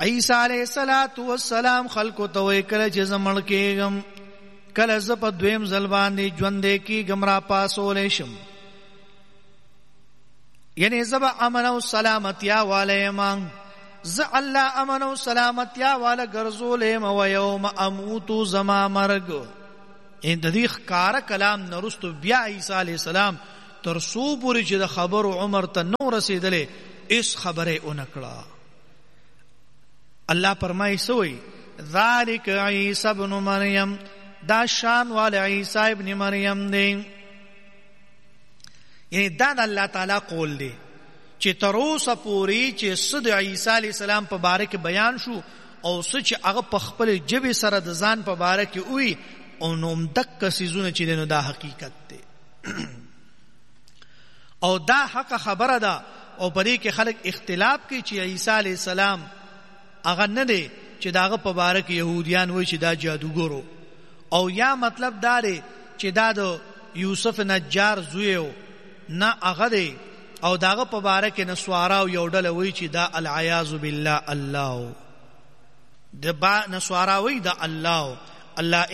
عیسی علیہ السلام خلقو ته وی کله چې زمړ کېږم کله ز په دویم ځل باندې ژوندې کېږم را پاسولې شم یعنی زب امن او سلامتیا والے مان ز الله امن او سلامتیا والا ګرځولې م و یوم اموت زما مرګ ان د دې ښکار کلام نرستو بیا عیسی علیہ السلام تر سو پوری چې د خبر عمر ته نو رسیدلې اس خبره اونکړه الله فرمایي سوې ذالک عیسی ابن مریم دا شان والے عیسی ابن مریم دی یعنی دا الله تعالی قول دی چې تر اوسه پوری چې صد عیسی علیہ السلام په باره کې بیان شو او چې هغه په خپل جبه سره د ځان په باره کې وی او نوم دک سيزونه چې نو دا حقیقت دی او دا حق خبره ده او پرې کې خلک اختلاف کوي چې عیسی علیہ السلام هغه نه دی چې داغه په باره کې يهوديان وایي چې دا جادوګرو او یا مطلب دا دی چې دا د یوسف نجار زویو نه هغه دی او داغه په باره کې نسوارا او یو ډله وایي چې دا العیاذ بالله الله د با نسوارا وایي دا الله